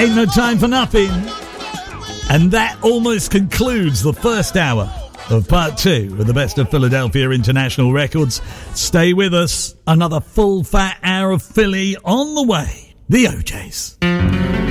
Ain't No Time for Nothing. And that almost concludes the first hour of part 2 of the Best of Philadelphia International Records. Stay with us. Another full fat hour of Philly on the way. The OJs.